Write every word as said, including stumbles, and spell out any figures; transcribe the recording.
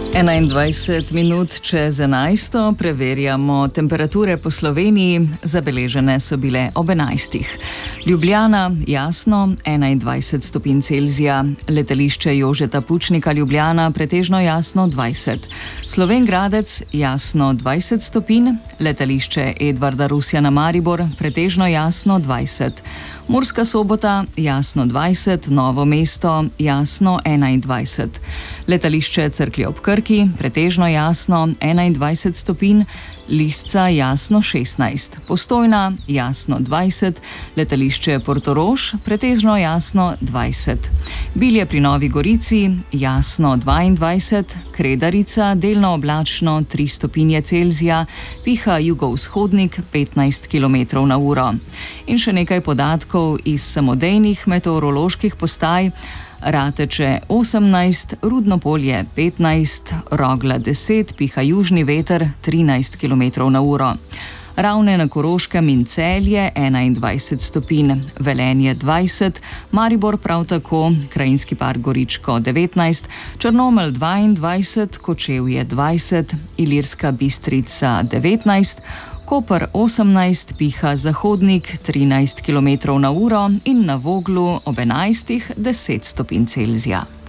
enaindvajset minut čez enajsto preverjamo temperature po Sloveniji, zabeležene so bile ob enajstih. Ljubljana, jasno, enaindvajset stopinj Celzija, letališče Jožeta Pučnika Ljubljana, pretežno jasno dvajset. Slovenj Gradec, jasno dvajset stopinj, letališče Edvarda Rusjana Maribor, pretežno jasno dvajset. Murska Sobota, jasno dvajset, Novo mesto, jasno enaindvajset. Letališče Cerklje ob Krki, pretežno jasno enaindvajset stopinj, Lisca jasno šestnajst, Postojna jasno dvajset, letališče Portorož, pretežno jasno dvajset. Bilje pri Novi Gorici, jasno dvaindvajset, Kredarica, delno oblačno tri stopinje Celzija, piha jugovzhodnik petnajst kilometrov na uro. In še nekaj podatkov iz samodejnih meteoroloških postaj. Rateče osemnajst, Rudno Polje petnajst, Rogla deset, piha južni veter trinajst kilometrov na uro. Ravne na Koroškem in Celje enaindvajset stopinj, Velenje dvajset, Maribor prav tako, Krajinski park Goričko devetnajst, Črnomelj dvaindvajset, Kočevje dvajset, Ilirska Bistrica devetnajst, Koper osemnajst, piha zahodnik trinajst kilometrov na uro in na Voglu ob enajstih deset stopinj Celzija.